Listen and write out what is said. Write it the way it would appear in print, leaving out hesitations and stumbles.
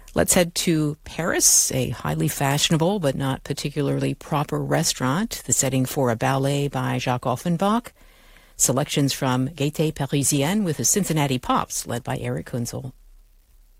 Let's head to Paris, a highly fashionable but not particularly proper restaurant, the setting for a ballet by Jacques Offenbach. Selections from Gaieté Parisienne with the Cincinnati Pops, led by Eric Kunzel.